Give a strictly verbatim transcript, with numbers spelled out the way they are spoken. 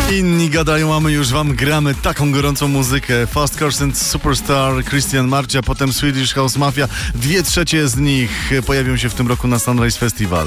Inni gadają, a my już wam gramy taką gorącą muzykę. Fast Cars and Superstar, Christian Marcia, potem Swedish House Mafia. Dwie trzecie z nich pojawią się w tym roku na Sunrise Festival.